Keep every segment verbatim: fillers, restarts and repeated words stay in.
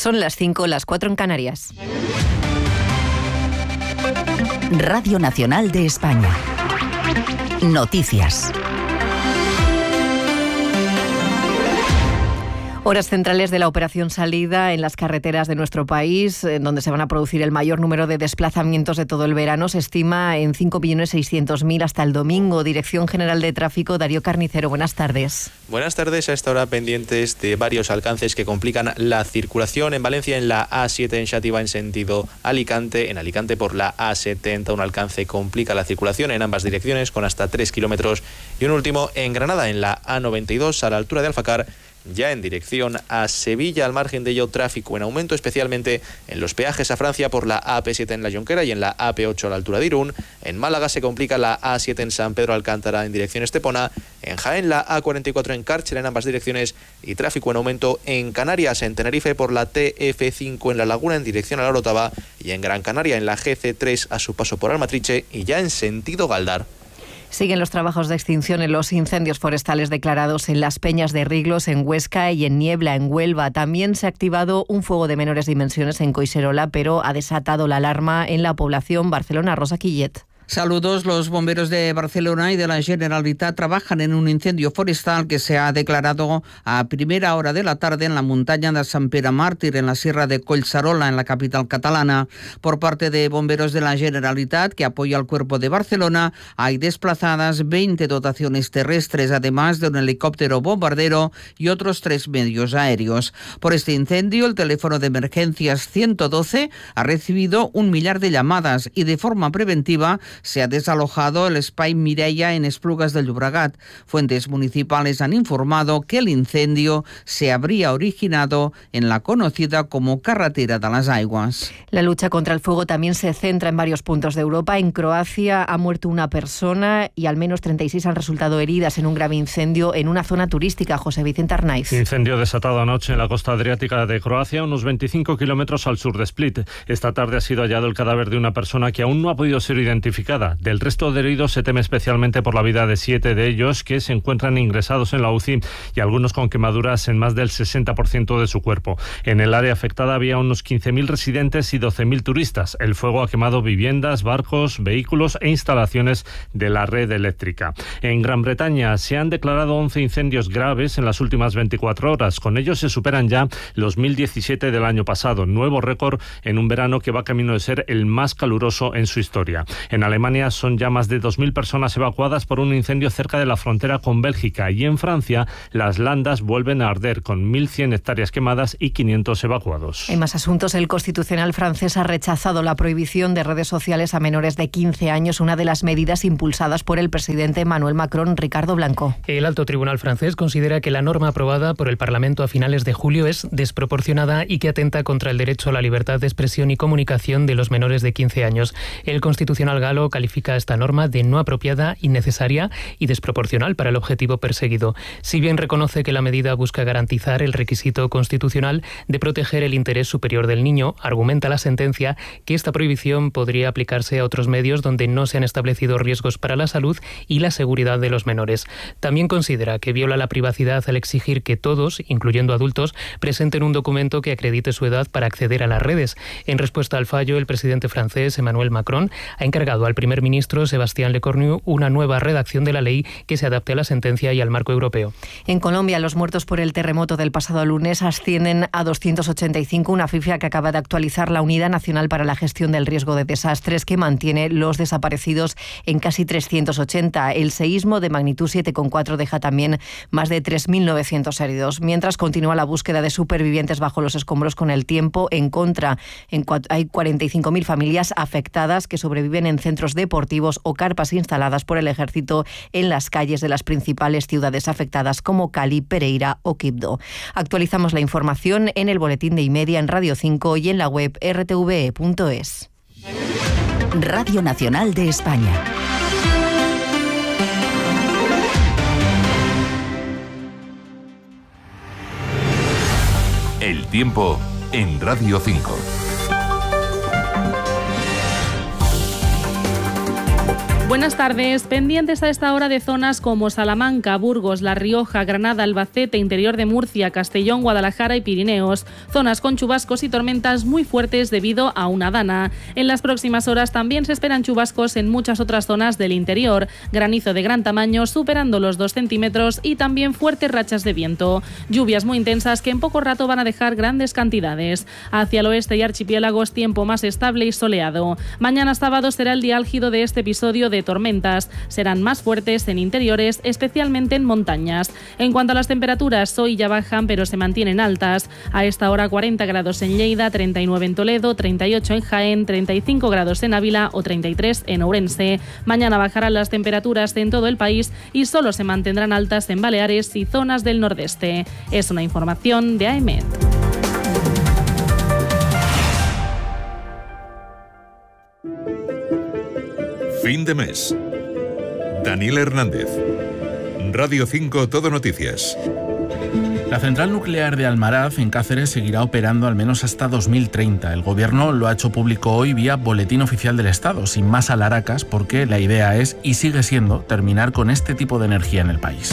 Son las cinco, las cuatro en Canarias. Radio Nacional de España. Noticias. Horas centrales de la operación salida en las carreteras de nuestro país, en donde se van a producir el mayor número de desplazamientos de todo el verano. Se estima en cinco millones seiscientos mil hasta el domingo. Dirección General de Tráfico, Darío Carnicero, buenas tardes. Buenas tardes. A esta hora pendientes de varios alcances que complican la circulación. En Valencia, en la A siete en Xàtiva en sentido Alicante. En Alicante por la A setenta un alcance complica la circulación en ambas direcciones con hasta tres kilómetros. Y un último en Granada, en la A noventa y dos a la altura de Alfacar, ya en dirección a Sevilla. Al margen de ello, tráfico en aumento, especialmente en los peajes a Francia por la A P siete en La Jonquera y en la A P ocho a la altura de Irún. En Málaga se complica la A siete en San Pedro Alcántara en dirección Estepona. En Jaén, la A cuarenta y cuatro en Cárcher en ambas direcciones. Y tráfico en aumento en Canarias, en Tenerife por la T F cinco en La Laguna en dirección a la Orotava. Y en Gran Canaria, en la G C tres a su paso por Almatriche y ya en sentido Galdar. Siguen los trabajos de extinción en los incendios forestales declarados en Las Peñas de Riglos, en Huesca, y en Niebla, en Huelva. También se ha activado un fuego de menores dimensiones en Collserola, pero ha desatado la alarma en la población. Barcelona, Rosa Quillet. Saludos. Los bomberos de Barcelona y de la Generalitat trabajan en un incendio forestal que se ha declarado a primera hora de la tarde en la montaña de Sant Pere Màrtir, en la sierra de Collserola, en la capital catalana. Por parte de bomberos de la Generalitat, que apoya al Cuerpo de Barcelona, hay desplazadas veinte dotaciones terrestres, además de un helicóptero bombardero y otros tres medios aéreos. Por este incendio, el teléfono de emergencias ciento doce ha recibido un millar de llamadas y de forma preventiva se ha desalojado el Espai Mireia en Esplugas del Llobregat. Fuentes municipales han informado que el incendio se habría originado en la conocida como Carretera de las Aigües. La lucha contra el fuego también se centra en varios puntos de Europa. En Croacia ha muerto una persona y al menos treinta y seis han resultado heridas en un grave incendio en una zona turística. José Vicente Arnaiz. Incendio desatado anoche en la costa adriática de Croacia, unos veinticinco kilómetros al sur de Split. Esta tarde ha sido hallado el cadáver de una persona que aún no ha podido ser identificada. Del resto de heridos se teme especialmente por la vida de siete de ellos que se encuentran ingresados en la U C I y algunos con quemaduras en más del sesenta por ciento de su cuerpo. En el área afectada había unos quince mil residentes y doce mil turistas. El fuego ha quemado viviendas, barcos, vehículos e instalaciones de la red eléctrica. En Gran Bretaña se han declarado once incendios graves en las últimas veinticuatro horas. Con ellos se superan ya los mil diecisiete del año pasado, nuevo récord en un verano que va camino de ser el más caluroso en su historia. En Alemania son ya más de dos mil personas evacuadas por un incendio cerca de la frontera con Bélgica, y en Francia las landas vuelven a arder con mil cien hectáreas quemadas y quinientos evacuados. En más asuntos, el Constitucional francés ha rechazado la prohibición de redes sociales a menores de quince años, una de las medidas impulsadas por el presidente Emmanuel Macron. Ricardo Blanco. El alto tribunal francés considera que la norma aprobada por el Parlamento a finales de julio es desproporcionada y que atenta contra el derecho a la libertad de expresión y comunicación de los menores de quince años. El Constitucional galo califica esta norma de no apropiada, innecesaria y desproporcional para el objetivo perseguido. Si bien reconoce que la medida busca garantizar el requisito constitucional de proteger el interés superior del niño, argumenta la sentencia que esta prohibición podría aplicarse a otros medios donde no se han establecido riesgos para la salud y la seguridad de los menores. También considera que viola la privacidad al exigir que todos, incluyendo adultos, presenten un documento que acredite su edad para acceder a las redes. En respuesta al fallo, el presidente francés Emmanuel Macron ha encargado al primer ministro Sebastián Lecornu una nueva redacción de la ley que se adapte a la sentencia y al marco europeo. En Colombia, los muertos por el terremoto del pasado lunes ascienden a doscientos ochenta y cinco, una cifra que acaba de actualizar la Unidad Nacional para la Gestión del Riesgo de Desastres, que mantiene los desaparecidos en casi trescientos ochenta. El seísmo de magnitud siete coma cuatro deja también más de tres mil novecientos heridos. Mientras continúa la búsqueda de supervivientes bajo los escombros con el tiempo en contra. En, hay cuarenta y cinco mil familias afectadas que sobreviven en centros deportivos o carpas instaladas por el ejército en las calles de las principales ciudades afectadas como Cali, Pereira o Quibdó. Actualizamos la información en el boletín de Imedia, en Radio cinco y en la web r t v e punto es. Radio Nacional de España. El tiempo en Radio cinco. Buenas tardes. Pendientes a esta hora de zonas como Salamanca, Burgos, La Rioja, Granada, Albacete, interior de Murcia, Castellón, Guadalajara y Pirineos. Zonas con chubascos y tormentas muy fuertes debido a una dana. En las próximas horas también se esperan chubascos en muchas otras zonas del interior. Granizo de gran tamaño superando los dos centímetros y también fuertes rachas de viento. Lluvias muy intensas que en poco rato van a dejar grandes cantidades. Hacia el oeste y archipiélagos tiempo más estable y soleado. Mañana sábado será el día álgido de este episodio de tormentas. Serán más fuertes en interiores, especialmente en montañas. En cuanto a las temperaturas, hoy ya bajan pero se mantienen altas. A esta hora cuarenta grados en Lleida, treinta y nueve en Toledo, treinta y ocho en Jaén, treinta y cinco grados en Ávila o treinta y tres en Ourense. Mañana bajarán las temperaturas en todo el país y solo se mantendrán altas en Baleares y zonas del nordeste. Es una información de A E M E T. Fin de mes. Daniel Hernández. Radio cinco Todo Noticias. La central nuclear de Almaraz, en Cáceres, seguirá operando al menos hasta dos mil treinta. El Gobierno lo ha hecho público hoy vía Boletín Oficial del Estado, sin más alaracas, porque la idea es, y sigue siendo, terminar con este tipo de energía en el país.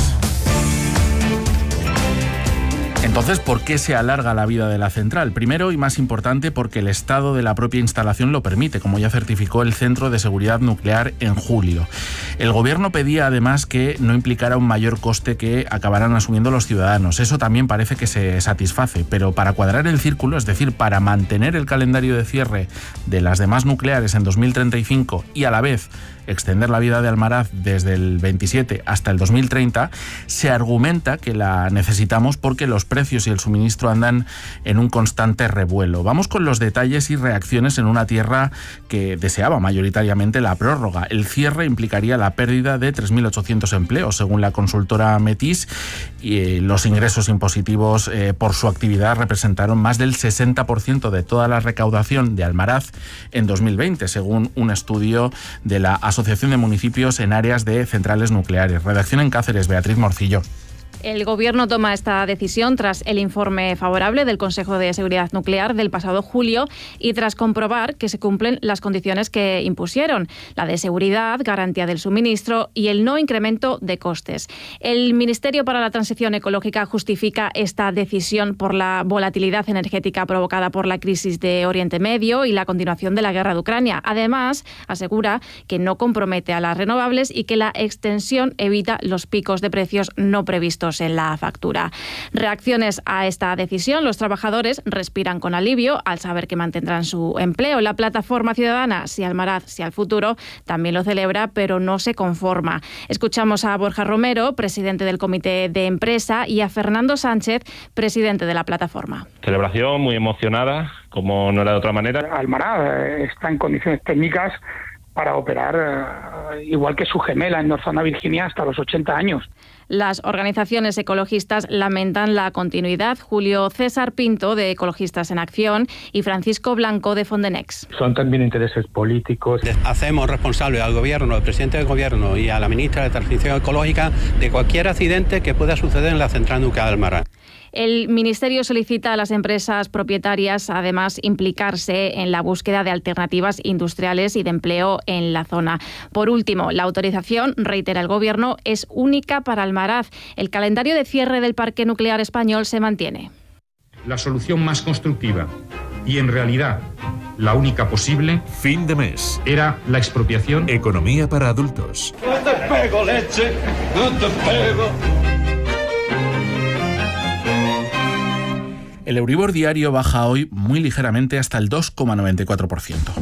Entonces, ¿por qué se alarga la vida de la central? Primero y más importante, porque el estado de la propia instalación lo permite, como ya certificó el Centro de Seguridad Nuclear en julio. El Gobierno pedía además que no implicara un mayor coste que acabarán asumiendo los ciudadanos. Eso también parece que se satisface, pero para cuadrar el círculo, es decir, para mantener el calendario de cierre de las demás nucleares en dos mil treinta y cinco y a la vez extender la vida de Almaraz desde el veintisiete hasta el dos mil treinta, se argumenta que la necesitamos porque los precios y el suministro andan en un constante revuelo. Vamos con los detalles y reacciones en una tierra que deseaba mayoritariamente la prórroga. El cierre implicaría la pérdida de tres mil ochocientos empleos, según la consultora Metis, y eh, los ingresos impositivos eh, por su actividad representaron más del sesenta por ciento de toda la recaudación de Almaraz en dos mil veinte, según un estudio de la Asociación de Municipios en Áreas de Centrales Nucleares. Redacción en Cáceres, Beatriz Morcillo. El Gobierno toma esta decisión tras el informe favorable del Consejo de Seguridad Nuclear del pasado julio y tras comprobar que se cumplen las condiciones que impusieron, la de seguridad, garantía del suministro y el no incremento de costes. El Ministerio para la Transición Ecológica justifica esta decisión por la volatilidad energética provocada por la crisis de Oriente Medio y la continuación de la guerra de Ucrania. Además, asegura que no compromete a las renovables y que la extensión evita los picos de precios no previstos en la factura. Reacciones a esta decisión: los trabajadores respiran con alivio al saber que mantendrán su empleo. La plataforma ciudadana Si Almaraz, Si al Futuro también lo celebra, pero no se conforma. Escuchamos a Borja Romero, presidente del Comité de Empresa, y a Fernando Sánchez, presidente de la plataforma. Celebración muy emocionada, como no era de otra manera. Almaraz está en condiciones técnicas para operar uh, igual que su gemela en Northern Virginia hasta los ochenta años. Las organizaciones ecologistas lamentan la continuidad. Julio César Pinto, de Ecologistas en Acción, y Francisco Blanco, de Fondenex. Son también intereses políticos. Hacemos responsable al Gobierno, al presidente del Gobierno y a la ministra de Transición Ecológica de cualquier accidente que pueda suceder en la central nuclear de Almaraz. El Ministerio solicita a las empresas propietarias, además, implicarse en la búsqueda de alternativas industriales y de empleo en la zona. Por último, la autorización, reitera el Gobierno, es única para Almaraz. El calendario de cierre del parque nuclear español se mantiene. La solución más constructiva y, en realidad, la única posible, fin de mes, era la expropiación. Economía para adultos. No te pego, leche, no te pego. El Euribor diario baja hoy muy ligeramente hasta el dos coma noventa y cuatro por ciento.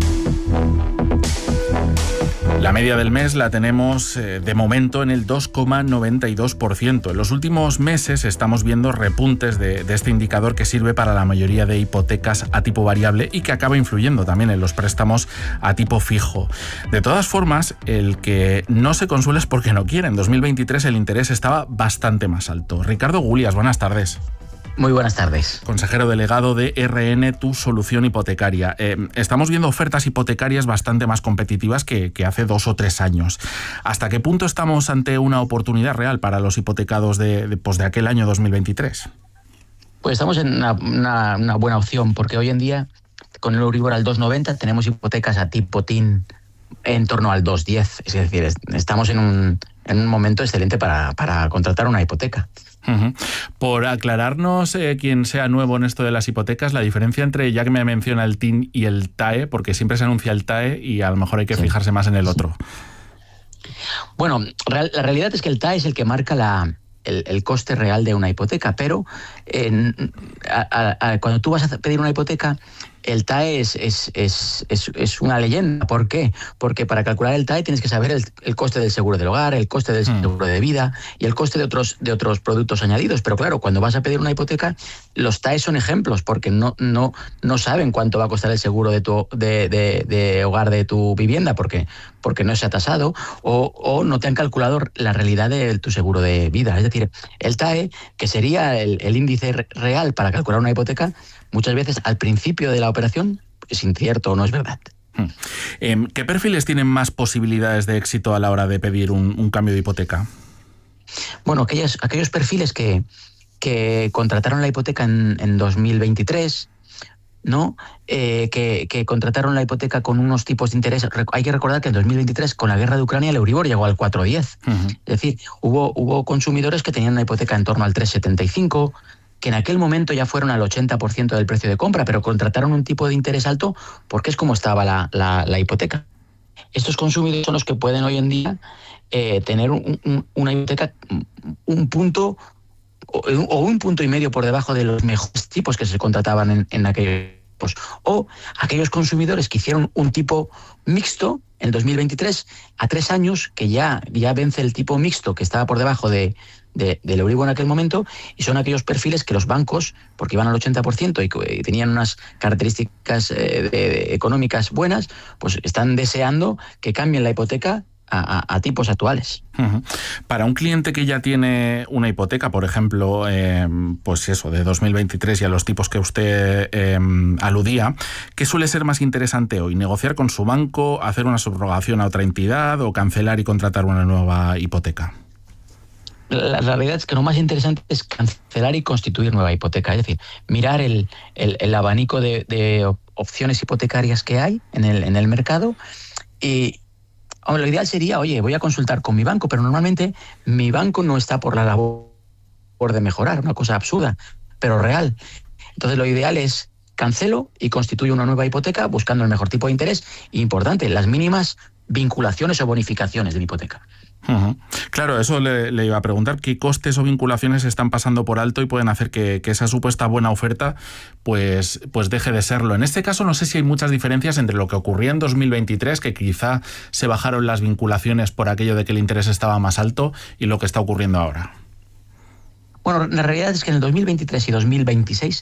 La media del mes la tenemos eh, de momento en el dos coma noventa y dos por ciento. En los últimos meses estamos viendo repuntes de, de este indicador que sirve para la mayoría de hipotecas a tipo variable y que acaba influyendo también en los préstamos a tipo fijo. De todas formas, el que no se consuela es porque no quiere. En dos mil veintitrés el interés estaba bastante más alto. Ricardo Gulias, buenas tardes. Muy buenas tardes. Consejero delegado de R N, Tu Solución Hipotecaria. Eh, estamos viendo ofertas hipotecarias bastante más competitivas que, que hace dos o tres años. ¿Hasta qué punto estamos ante una oportunidad real para los hipotecados de, de, pues de aquel año dos mil veintitrés? Pues estamos en una, una, una buena opción, porque hoy en día, con el Euribor al dos coma noventa, tenemos hipotecas a tipo T I N en torno al dos coma diez. Es decir, estamos en un, en un momento excelente para, para contratar una hipoteca. Uh-huh. Por aclararnos, eh, quien sea nuevo en esto de las hipotecas, la diferencia entre, ya que me menciona el T I N y el T A E, porque siempre se anuncia el T A E y a lo mejor hay que sí. fijarse más en el otro. Bueno, real, la realidad es que el T A E es el que marca la, el, el coste real de una hipoteca, pero eh, a, a, a, cuando tú vas a pedir una hipoteca, el T A E es, es, es, es, es una leyenda. ¿Por qué? Porque para calcular el T A E tienes que saber el, el coste del seguro del hogar, el coste del seguro de vida y el coste de otros, de otros productos añadidos. Pero claro, cuando vas a pedir una hipoteca, los T A E son ejemplos porque no, no, no saben cuánto va a costar el seguro de, tu, de, de, de hogar de tu vivienda porque, porque no se ha tasado o, o no te han calculado la realidad de tu seguro de vida. Es decir, el T A E, que sería el, el índice real para calcular una hipoteca, muchas veces al principio de la operación es incierto o no es verdad. ¿Qué perfiles tienen más posibilidades de éxito a la hora de pedir un, un cambio de hipoteca? Bueno, aquellos, aquellos perfiles que, que contrataron la hipoteca en, en dos mil veintitrés, ¿no? Eh, que, que contrataron la hipoteca con unos tipos de interés. Hay que recordar que en dos mil veintitrés, con la guerra de Ucrania, el Euribor llegó al cuatro coma diez. Uh-huh. Es decir, hubo, hubo consumidores que tenían una hipoteca en torno al tres coma setenta y cinco, que en aquel momento ya fueron al ochenta por ciento del precio de compra, pero contrataron un tipo de interés alto porque es como estaba la, la, la hipoteca. Estos consumidores son los que pueden hoy en día eh, tener un, un, una hipoteca un punto o, o un punto y medio por debajo de los mejores tipos que se contrataban en, en aquellos tipos. O aquellos consumidores que hicieron un tipo mixto en dos mil veintitrés a tres años, que ya, ya vence el tipo mixto que estaba por debajo de De, del Euribor en aquel momento, y son aquellos perfiles que los bancos, porque iban al ochenta por ciento y, y tenían unas características eh, de, de, económicas buenas, pues están deseando que cambien la hipoteca a, a, a tipos actuales. Uh-huh. Para un cliente que ya tiene una hipoteca, por ejemplo, eh, pues eso, de dos mil veintitrés y a los tipos que usted eh, aludía, ¿qué suele ser más interesante hoy? ¿Negociar con su banco, hacer una subrogación a otra entidad o cancelar y contratar una nueva hipoteca? La realidad es que lo más interesante es cancelar y constituir nueva hipoteca, es decir, mirar el, el, el abanico de, de opciones hipotecarias que hay en el, en el mercado y hombre, lo ideal sería, oye, voy a consultar con mi banco, pero normalmente mi banco no está por la labor de mejorar, una cosa absurda, pero real. Entonces lo ideal es cancelo y constituyo una nueva hipoteca buscando el mejor tipo de interés y, importante, las mínimas vinculaciones o bonificaciones de mi hipoteca. Uh-huh. Claro, eso le, le iba a preguntar, ¿qué costes o vinculaciones están pasando por alto y pueden hacer que, que esa supuesta buena oferta pues, pues deje de serlo? En este caso no sé si hay muchas diferencias entre lo que ocurría en dos mil veintitrés, que quizá se bajaron las vinculaciones por aquello de que el interés estaba más alto, y lo que está ocurriendo ahora. Bueno, la realidad es que en el dos mil veintitrés y dos mil veintiséis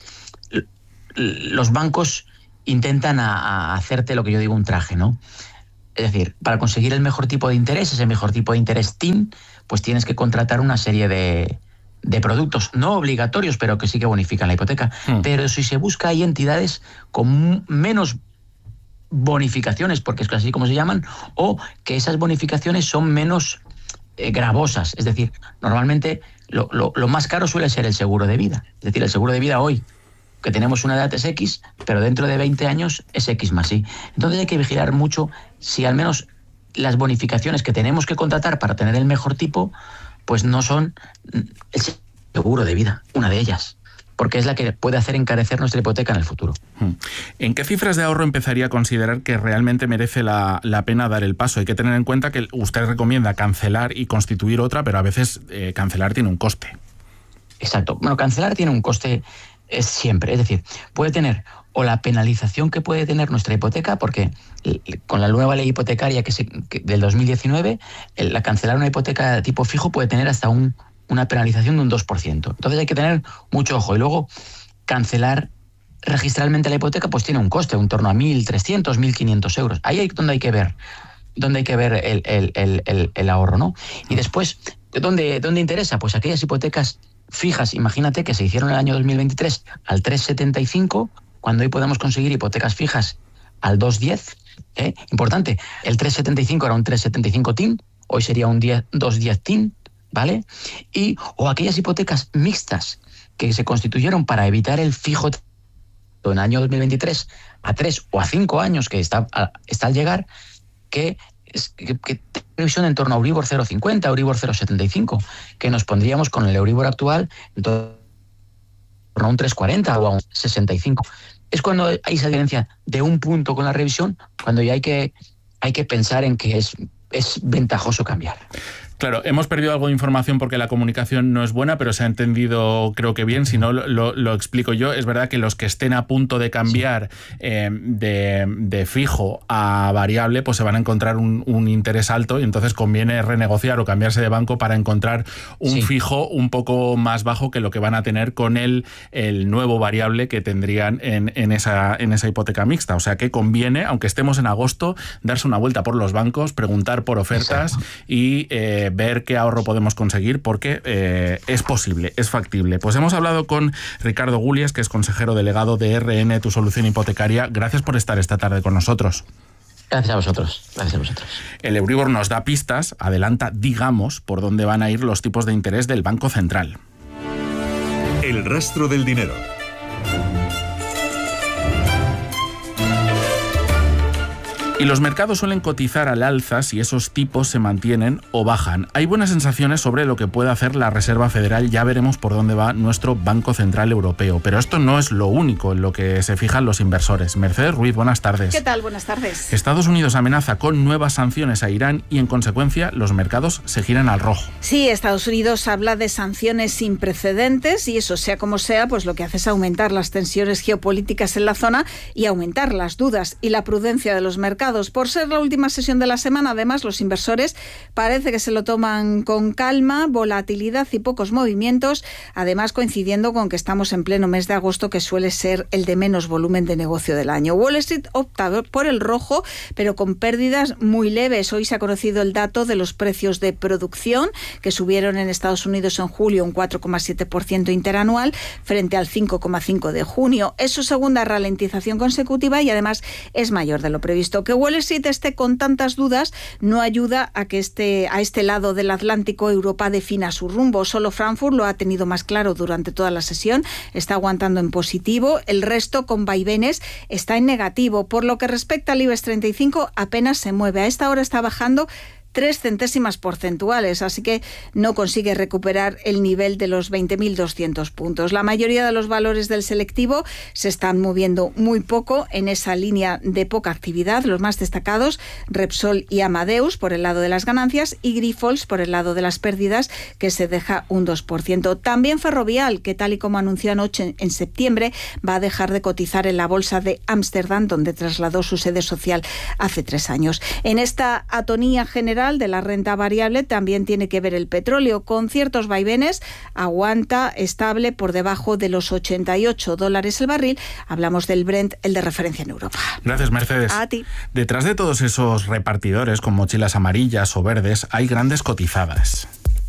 los bancos intentan a, a hacerte lo que yo digo un traje, ¿no? Es decir, para conseguir el mejor tipo de interés, ese mejor tipo de interés T I N, pues tienes que contratar una serie de, de productos no obligatorios, pero que sí que bonifican la hipoteca. Mm. Pero si se busca, hay entidades con menos bonificaciones, porque es así como se llaman, o que esas bonificaciones son menos eh, gravosas. Es decir, normalmente lo, lo, lo más caro suele ser el seguro de vida. Es decir, el seguro de vida hoy, que tenemos una edad es X, pero dentro de veinte años es X más Y. Entonces hay que vigilar mucho si al menos las bonificaciones que tenemos que contratar para tener el mejor tipo, pues no son el seguro de vida, una de ellas, porque es la que puede hacer encarecer nuestra hipoteca en el futuro. ¿En qué cifras de ahorro empezaría a considerar que realmente merece la, la pena dar el paso? Hay que tener en cuenta que usted recomienda cancelar y constituir otra, pero a veces eh, cancelar tiene un coste. Exacto. Bueno, cancelar tiene un coste es siempre, es decir, puede tener o la penalización que puede tener nuestra hipoteca, porque con la nueva ley hipotecaria que se, que del dos mil diecinueve, el, la cancelar una hipoteca de tipo fijo puede tener hasta un, una penalización de un dos por ciento. Entonces hay que tener mucho ojo. Y luego, cancelar registralmente la hipoteca pues tiene un coste, en torno a mil trescientos, mil quinientos euros. Ahí es donde hay que ver, donde hay que ver el, el, el, el, el ahorro, ¿no? Y después, ¿dónde, dónde interesa? Pues aquellas hipotecas fijas, imagínate que se hicieron en el año dos mil veintitrés al tres coma setenta y cinco, cuando hoy podemos conseguir hipotecas fijas al dos coma diez. ¿eh? Importante, el tres coma setenta y cinco era un tres coma setenta y cinco T I N, hoy sería un dos coma diez T I N, ¿vale? Y, o aquellas hipotecas mixtas que se constituyeron para evitar el fijo en el año dos mil veintitrés a tres o a cinco años que está, a, está al llegar, que, que, que previsión en torno a Euribor cero coma cincuenta, Euribor cero coma setenta y cinco, que nos pondríamos con el Euribor actual en torno a un tres coma cuarenta o a un sesenta y cinco. Es cuando hay esa diferencia de un punto con la revisión, cuando ya hay que, hay que pensar en que es, es ventajoso cambiar. Claro, hemos perdido algo de información porque la comunicación no es buena, pero se ha entendido creo que bien, si no lo, lo, lo explico yo. Es verdad que los que estén a punto de cambiar eh, de, de fijo a variable, pues se van a encontrar un, un interés alto y entonces conviene renegociar o cambiarse de banco para encontrar un sí. fijo un poco más bajo que lo que van a tener con el, el nuevo variable que tendrían en, en, esa, en esa hipoteca mixta. O sea que conviene, aunque estemos en agosto, darse una vuelta por los bancos, preguntar por ofertas Exacto. y... Eh, ver qué ahorro podemos conseguir, porque eh, es posible, es factible. Pues hemos hablado con Ricardo Gulies, que es consejero delegado de R N, Tu Solución Hipotecaria. Gracias por estar esta tarde con nosotros. Gracias a vosotros, gracias a vosotros. El Euribor nos da pistas, adelanta, digamos, por dónde van a ir los tipos de interés del Banco Central. El rastro del dinero. Y los mercados suelen cotizar al alza si esos tipos se mantienen o bajan. Hay buenas sensaciones sobre lo que puede hacer la Reserva Federal, ya veremos por dónde va nuestro Banco Central Europeo. Pero esto no es lo único en lo que se fijan los inversores. Mercedes Ruiz, buenas tardes. ¿Qué tal? Buenas tardes. Estados Unidos amenaza con nuevas sanciones a Irán y en consecuencia los mercados se giran al rojo. Sí, Estados Unidos habla de sanciones sin precedentes y eso, sea como sea, pues lo que hace es aumentar las tensiones geopolíticas en la zona y aumentar las dudas y la prudencia de los mercados. Por ser la última sesión de la semana, además, los inversores parece que se lo toman con calma, volatilidad y pocos movimientos, además coincidiendo con que estamos en pleno mes de agosto, que suele ser el de menos volumen de negocio del año. Wall Street opta por el rojo, pero con pérdidas muy leves. Hoy se ha conocido el dato de los precios de producción, que subieron en Estados Unidos en julio un cuatro coma siete por ciento interanual frente al cinco coma cinco por ciento de junio. Es su segunda ralentización consecutiva y además es mayor de lo previsto. Que Wall Street esté con tantas dudas no ayuda a que este, a este lado del Atlántico Europa defina su rumbo. Solo Frankfurt lo ha tenido más claro durante toda la sesión, está aguantando en positivo, el resto con vaivenes está en negativo. Por lo que respecta al IBEX treinta y cinco, apenas se mueve. A esta hora está bajando tres centésimas porcentuales, así que no consigue recuperar el nivel de los veinte mil doscientos puntos. La mayoría de los valores del selectivo se están moviendo muy poco en esa línea de poca actividad. Los más destacados, Repsol y Amadeus por el lado de las ganancias y Grifols por el lado de las pérdidas, que se deja un dos por ciento. También Ferrovial, que tal y como anunció anoche en septiembre, va a dejar de cotizar en la bolsa de Ámsterdam, donde trasladó su sede social hace tres años. En esta atonía general de la renta variable también tiene que ver el petróleo. Con ciertos vaivenes, aguanta estable por debajo de los ochenta y ocho dólares el barril. Hablamos del Brent, el de referencia en Europa. Gracias, Mercedes. A ti. Detrás de todos esos repartidores con mochilas amarillas o verdes hay grandes cotizadas.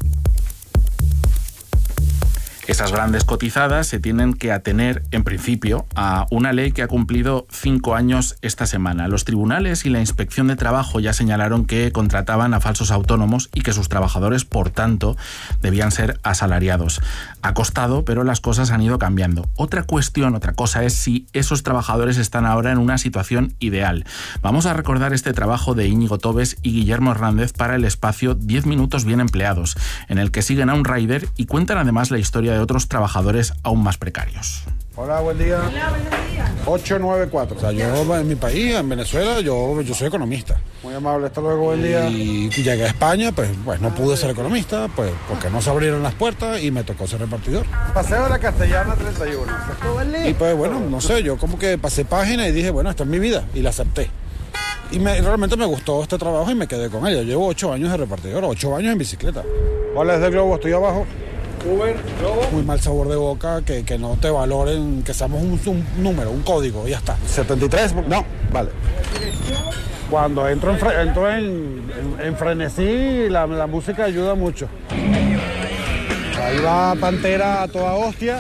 Esas grandes cotizadas se tienen que atener, en principio, a una ley que ha cumplido cinco años esta semana. Los tribunales y la Inspección de Trabajo ya señalaron que contrataban a falsos autónomos y que sus trabajadores, por tanto, debían ser asalariados. Ha costado, pero las cosas han ido cambiando. Otra cuestión, otra cosa es si esos trabajadores están ahora en una situación ideal. Vamos a recordar este trabajo de Íñigo Tobes y Guillermo Hernández para el espacio diez minutos bien empleados, en el que siguen a un rider y cuentan además la historia de otros trabajadores aún más precarios. Hola, buen día. Hola, buenos días. ocho nueve cuatro. O sea, yo en mi país, en Venezuela, yo, yo soy economista. Muy amable, hasta luego, buen día. Y llegué a España, pues, pues no pude ser economista, pues porque no se abrieron las puertas y me tocó ser repartidor. Paseo de la Castellana treinta y uno. Y pues bueno, no sé, yo como que pasé página y dije, bueno, esta es mi vida, y la acepté. Y me, realmente me gustó este trabajo y me quedé con ella. Llevo ocho años de repartidor, ocho años en bicicleta. Hola, desde Globo, estoy abajo. Uber, Globo. Muy mal sabor de boca, que, que no te valoren, que seamos un, un número, un código, y ya está. setenta y tres, no, vale. Cuando entro en, fre, entro en, en, en frenesí, la, la música ayuda mucho. Ahí va Pantera a toda hostia.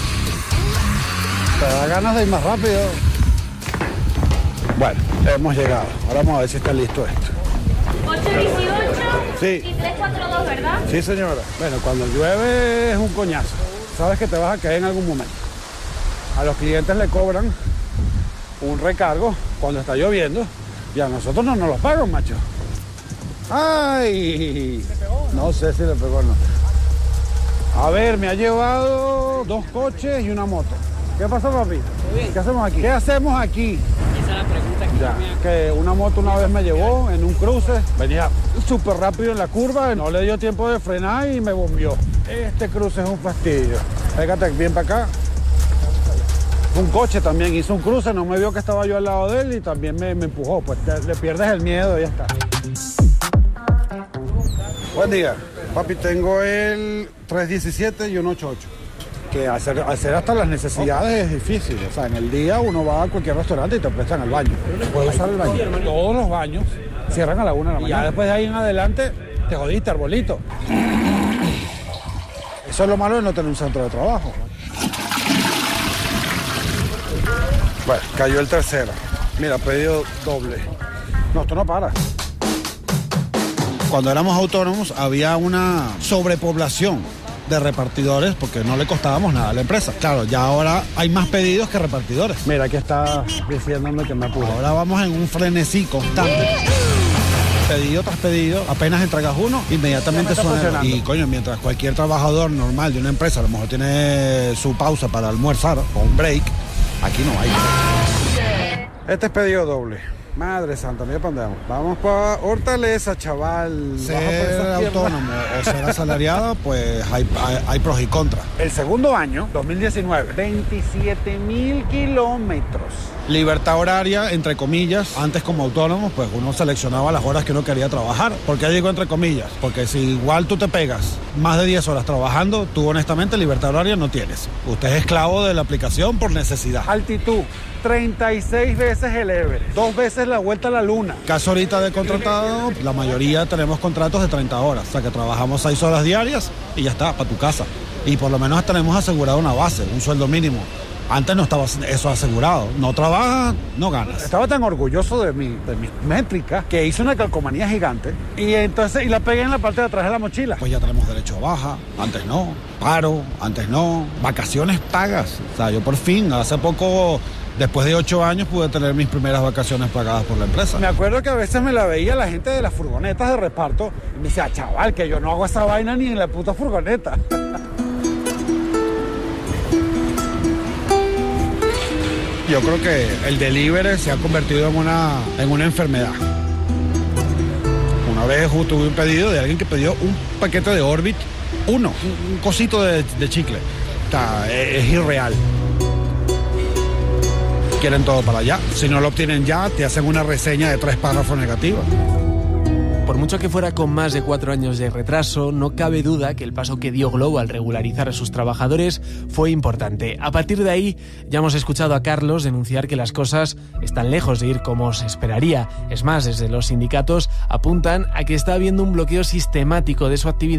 Te da ganas de ir más rápido. Bueno, hemos llegado. Ahora vamos a ver si está listo esto. ocho dieciocho sí. Y tres cuatro dos, ¿verdad? Sí, señora. Bueno, cuando llueve es un coñazo. Sabes que te vas a caer en algún momento. A los clientes le cobran un recargo cuando está lloviendo Y a nosotros no nos los pagan, macho. ¡Ay! No sé si le pegó o no. A ver, me ha llevado dos coches y una moto. ¿Qué pasó, papi? ¿Qué hacemos aquí? ¿Qué hacemos aquí? Esa es la pregunta que Ya, me que una moto una vez me llevó en un cruce, venía súper rápido en la curva, no le dio tiempo de frenar y me bombió. Este cruce es un fastidio. Pégate bien para acá. Un coche también hizo un cruce, no me vio que estaba yo al lado de él y también me, me empujó. Pues te, le pierdes el miedo y ya está. Buen día. Papi, tengo el tres diecisiete y un ochenta y ocho. Que hacer, hacer hasta las necesidades es difícil. O sea, en el día uno va a cualquier restaurante y te prestan el baño. Puedes usar el baño. Todos los baños cierran a la una de la mañana. Y ya después de ahí en adelante te jodiste, arbolito. Eso es lo malo de no tener un centro de trabajo. Bueno, cayó el tercero. Mira, pedido doble. No, esto no para. Cuando éramos autónomos había una sobrepoblación de repartidores porque no le costábamos nada a la empresa. Claro, ya ahora hay más pedidos que repartidores. Mira, aquí está diciéndome que me apuro. Ahora vamos en un frenesí constante. Pedido tras pedido, apenas entregas uno, inmediatamente suena. Y coño, mientras cualquier trabajador normal de una empresa a lo mejor tiene su pausa para almorzar o un break, aquí no hay. Este es pedido doble. Madre santa, mira para dónde vamos. Vamos para Hortaleza, chaval. Ser autónomo o ser asalariado, pues hay, hay, hay pros y contras. El segundo año, dos mil diecinueve, veintisiete mil kilómetros. Libertad horaria, entre comillas. Antes como autónomo, pues uno seleccionaba las horas que uno quería trabajar. ¿Por qué digo entre comillas? Porque si igual tú te pegas más de diez horas trabajando, tú honestamente libertad horaria no tienes. Usted es esclavo de la aplicación por necesidad. Altitud. treinta y seis veces el Everest, dos veces la vuelta a la luna. Caso ahorita de contratado, la mayoría tenemos contratos de treinta horas, o sea que trabajamos seis horas diarias y ya está, para tu casa. Y por lo menos tenemos asegurado una base, un sueldo mínimo. Antes no estaba eso asegurado, no trabajas, no ganas. Estaba tan orgulloso de mi, de mis métricas que hice una calcomanía gigante y entonces y la pegué en la parte de atrás de la mochila. Pues ya tenemos derecho a baja, antes no, paro, antes no, vacaciones pagas. O sea, yo por fin, hace poco... Después de ocho años pude tener mis primeras vacaciones pagadas por la empresa. Me acuerdo que a veces me la veía la gente de las furgonetas de reparto y me decía, chaval, que yo no hago esa vaina ni en la puta furgoneta. Yo creo que el delivery se ha convertido en una, en una enfermedad. Una vez tuve un pedido de alguien que pidió un paquete de Orbit, uno, un, un cosito de, de chicle. Está, es, es irreal. Quieren todo para allá. Si no lo obtienen ya, te hacen una reseña de tres párrafos negativos. Por mucho que fuera con más de cuatro años de retraso, no cabe duda que el paso que dio Glovo al regularizar a sus trabajadores fue importante. A partir de ahí, ya hemos escuchado a Carlos denunciar que las cosas están lejos de ir como se esperaría. Es más, desde los sindicatos apuntan a que está habiendo un bloqueo sistemático de su actividad